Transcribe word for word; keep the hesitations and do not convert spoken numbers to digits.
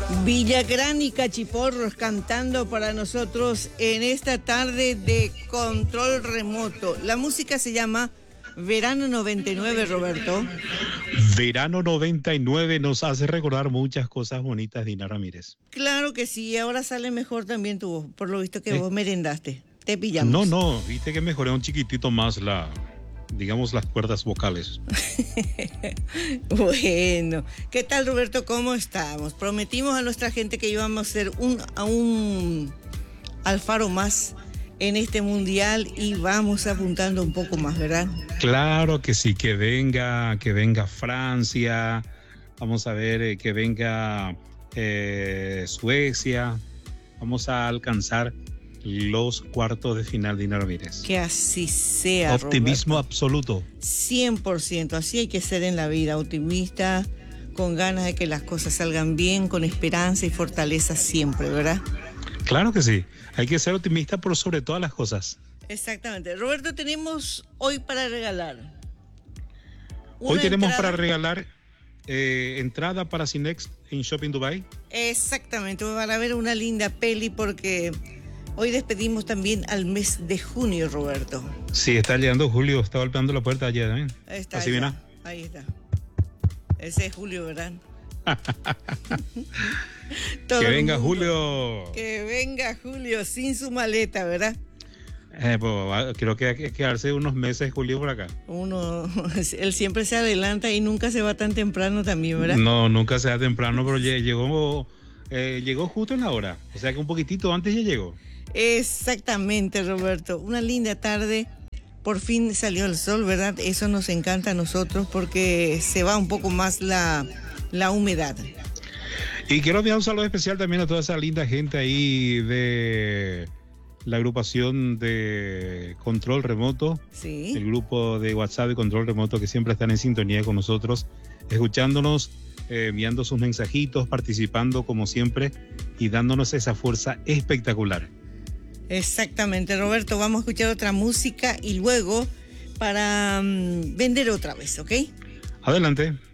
Villagrán y Cachiporros cantando para nosotros en esta tarde de control remoto. La música se llama Verano noventa y nueve, Roberto. Verano noventa y nueve nos hace recordar muchas cosas bonitas, Dina Ramírez. Claro que sí, ahora sale mejor también tu voz, por lo visto que Eh. vos merendaste. Te pillamos. No, no, viste que mejoré un chiquitito más la, digamos, las cuerdas vocales. Bueno, ¿qué tal, Roberto? ¿Cómo estamos? Prometimos a nuestra gente que íbamos a ser un, a un Alfaro más en este mundial y vamos apuntando un poco más, ¿verdad? Claro que sí, que venga, que venga Francia, vamos a ver, eh, que venga eh, Suecia, vamos a alcanzar los cuartos de final, Dina Ramírez. Que así sea, Optimismo Roberto. absoluto. cien por ciento, así hay que ser en la vida, optimista, con ganas de que las cosas salgan bien, con esperanza y fortaleza siempre, ¿verdad? Claro que sí, hay que ser optimista por sobre todas las cosas. Exactamente. Roberto, tenemos hoy para regalar. Hoy tenemos entrada. para regalar eh, entrada para Cinex en Shopping Dubai. Exactamente, para ver una linda peli porque hoy despedimos también al mes de junio, Roberto. Sí, está llegando Julio, está golpeando la puerta ayer, ¿eh? Ahí está, Así ahí viene. está, ahí está. Ese es Julio, ¿verdad? Que venga Julio. Que venga Julio sin su maleta, ¿verdad? Eh, pues, creo que hay que quedarse unos meses Julio por acá. Uno, él siempre se adelanta y nunca se va tan temprano también, ¿verdad? No, nunca sea temprano, pero llegó, eh, llegó justo en la hora. O sea que un poquitito antes ya llegó. Exactamente, Roberto. Una linda tarde. Por fin salió el sol, ¿verdad? Eso nos encanta a nosotros porque se va un poco más la, la humedad. Y quiero enviar un saludo especial también a toda esa linda gente ahí de la agrupación de Control Remoto. Sí. El grupo de WhatsApp de Control Remoto que siempre están en sintonía con nosotros, escuchándonos, eh, enviando sus mensajitos, participando como siempre y dándonos esa fuerza espectacular. Exactamente, Roberto. Vamos a escuchar otra música y luego para um, vender otra vez, ¿ok? Adelante.